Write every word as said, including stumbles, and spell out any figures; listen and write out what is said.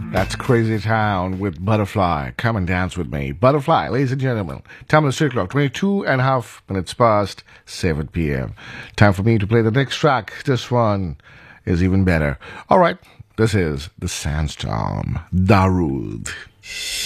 That's Crazy Town with Butterfly. Come and dance with me. Butterfly, ladies and gentlemen. Time on the street clock, twenty-two and a half minutes past seven p.m. Time for me to play the next track. This one is even better. All right, this is The Sandstorm, Darude.